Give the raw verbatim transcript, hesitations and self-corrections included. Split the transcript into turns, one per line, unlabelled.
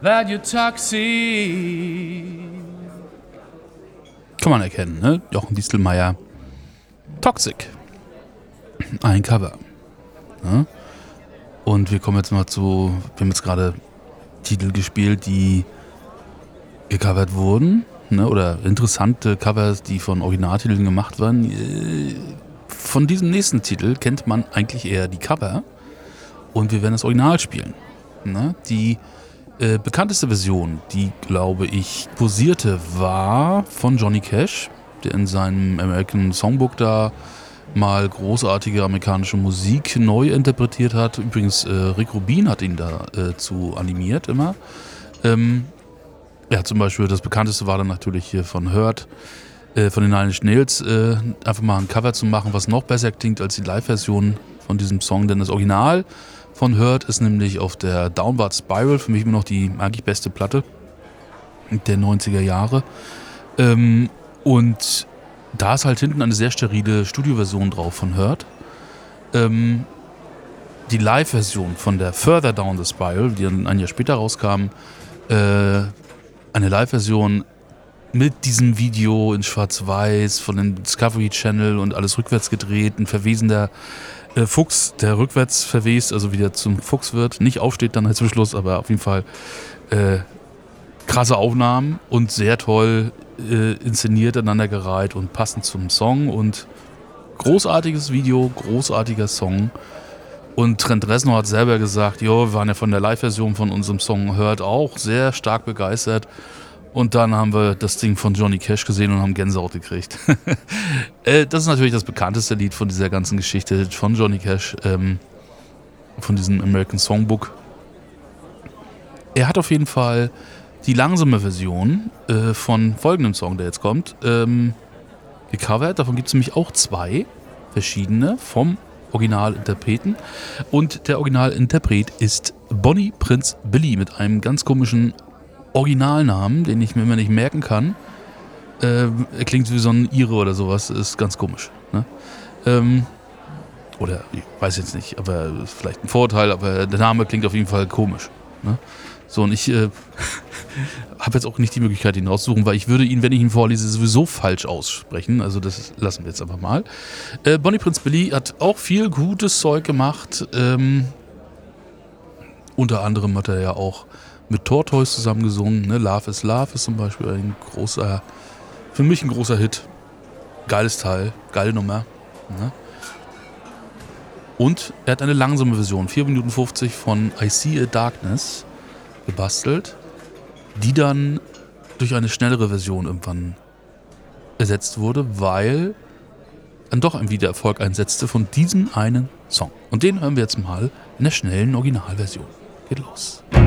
that you're toxic.
Kann man erkennen, ne? Jochen Distelmeier. Toxic. Ein Cover. Ja? Und wir kommen jetzt mal zu, wir haben jetzt gerade Titel gespielt, die gecovert wurden, ne? Oder interessante Covers, die von Originaltiteln gemacht waren. Von diesem nächsten Titel kennt man eigentlich eher die Cover und wir werden das Original spielen. Ne? Die äh, bekannteste Version, die, glaube ich, kursierte, war von Johnny Cash, der in seinem American Songbook da mal großartige amerikanische Musik neu interpretiert hat. Übrigens, äh, Rick Rubin hat ihn da äh, zu animiert immer. Ähm, ja, zum Beispiel das bekannteste war dann natürlich hier von Hurt, äh, von den Nine Inch Nails, äh, einfach mal ein Cover zu machen, was noch besser klingt als die Live-Version von diesem Song, denn das Original von Hurt ist nämlich auf der Downward Spiral, für mich immer noch die eigentlich beste Platte der neunziger Jahre. Ähm, und da ist halt hinten eine sehr sterile Studioversion drauf von Hurt. Ähm, die Live-Version von der Further Down the Spiral, die dann ein Jahr später rauskam, äh, eine Live-Version mit diesem Video in Schwarz-Weiß von dem Discovery Channel und alles rückwärts gedreht, ein verwesender äh, Fuchs, der rückwärts verwest, also wieder zum Fuchs wird, nicht aufsteht dann halt zum Schluss, aber auf jeden Fall äh, krasse Aufnahmen und sehr toll äh, inszeniert, aneinandergereiht und passend zum Song und großartiges Video, großartiger Song. Und Trent Reznor hat selber gesagt, jo, wir waren ja von der Live-Version von unserem Song Hurt auch sehr stark begeistert. Und dann haben wir das Ding von Johnny Cash gesehen und haben Gänsehaut gekriegt. äh, das ist natürlich das bekannteste Lied von dieser ganzen Geschichte von Johnny Cash, ähm, von diesem American Songbook. Er hat auf jeden Fall die langsame Version äh, von folgendem Song, der jetzt kommt, ähm, gecovert. Davon gibt es nämlich auch zwei verschiedene vom Originalinterpreten. Und der Originalinterpret ist Bonnie Prince Billy mit einem ganz komischen Originalnamen, den ich mir immer nicht merken kann. Äh, er klingt wie so ein Ire oder sowas, ist ganz komisch. Ne? Ähm, oder ich weiß jetzt nicht, aber ist vielleicht ein Vorurteil, aber der Name klingt auf jeden Fall komisch. Ne? So, und ich äh, habe jetzt auch nicht die Möglichkeit, ihn rauszusuchen, weil ich würde ihn, wenn ich ihn vorlese, sowieso falsch aussprechen. Also das lassen wir jetzt einfach mal. Äh, Bonnie Prince Billy hat auch viel gutes Zeug gemacht. Ähm, unter anderem hat er ja auch mit Tortoise zusammen gesungen. Ne? Love is Love ist zum Beispiel ein großer, für mich ein großer Hit. Geiles Teil, geile Nummer. Ne? Und er hat eine langsame Version, vier Minuten fünfzig von I See a Darkness gebastelt, die dann durch eine schnellere Version irgendwann ersetzt wurde, weil dann doch ein Wiedererfolg einsetzte von diesem einen Song. Und den hören wir jetzt mal in der schnellen Originalversion. Geht los.